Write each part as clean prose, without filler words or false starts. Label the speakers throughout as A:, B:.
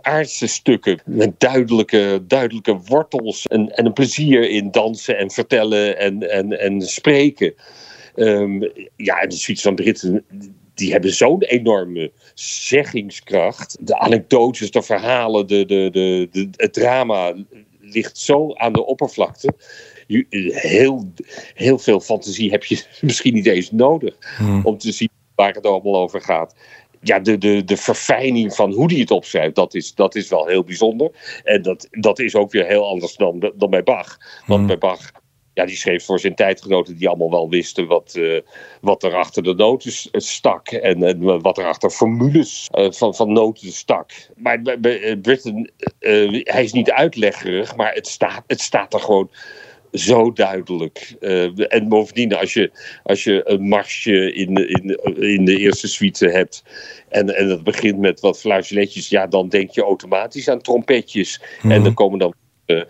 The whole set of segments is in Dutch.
A: aardse stukken met duidelijke wortels en een plezier in dansen en vertellen en spreken. En de suites van Britten, die hebben zo'n enorme zeggingskracht. De anekdotes, de verhalen, het drama ligt zo aan de oppervlakte. Heel veel fantasie heb je misschien niet eens nodig om te zien waar het allemaal over gaat. Ja, de verfijning van hoe hij het opschrijft, dat is wel heel bijzonder. En dat is ook weer heel anders dan bij Bach. Want bij Bach, die schreef voor zijn tijdgenoten die allemaal wel wisten wat er achter de noten stak. En wat er achter formules van noten stak. Maar bij Britten, hij is niet uitleggerig, maar het staat er gewoon zo duidelijk. En bovendien, als je een marsje in de eerste suite hebt en dat begint met wat fluisletjes, dan denk je automatisch aan trompetjes. En er komen dan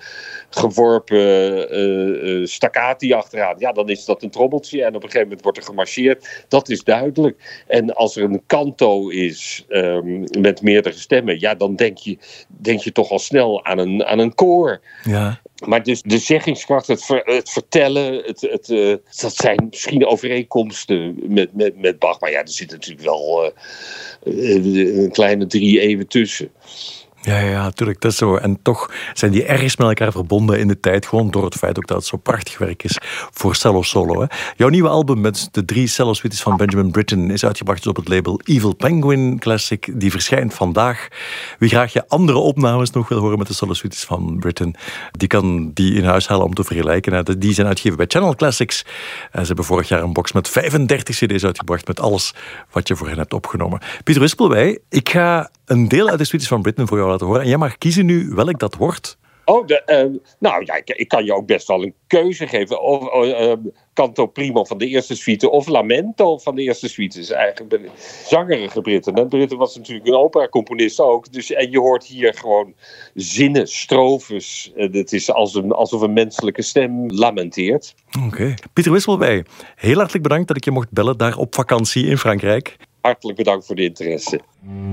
A: geworpen staccati achteraan. Ja, dan is dat een trommeltje en op een gegeven moment wordt er gemarcheerd. Dat is duidelijk. En als er een canto is met meerdere stemmen, dan denk je toch al snel aan een koor. Ja. Maar dus de zeggingskracht, het vertellen, dat zijn misschien overeenkomsten met Bach. Maar er zit natuurlijk wel een kleine 3 eeuwen tussen.
B: Ja, natuurlijk, dat is zo. En toch zijn die ergens met elkaar verbonden in de tijd, gewoon door het feit ook dat het zo prachtig werk is voor cello-solo. Hè. Jouw nieuwe album met de 3 cello-suites van Benjamin Britten is uitgebracht op het label Evil Penguin Classic. Die verschijnt vandaag. Wie graag je andere opnames nog wil horen met de cello-suites van Britten, die kan die in huis halen om te vergelijken. Die zijn uitgegeven bij Channel Classics. Ze hebben vorig jaar een box met 35 cd's uitgebracht met alles wat je voor hen hebt opgenomen. Pieter Wispelwey, ik ga een deel uit de suites van Britten voor jou laten horen. En jij mag kiezen nu welk dat wordt.
A: Ik kan je ook best wel een keuze geven. Canto Primo van de eerste suite of Lamento van de eerste suite. Dus eigenlijk zangerige Britten. Britten was natuurlijk een opera-componist ook. Dus, en je hoort hier gewoon zinnen, strofes. Het is alsof een menselijke stem lamenteert.
B: Oké. Pieter Wispelwey, heel hartelijk bedankt dat ik je mocht bellen daar op vakantie in Frankrijk.
A: Hartelijk bedankt voor de interesse.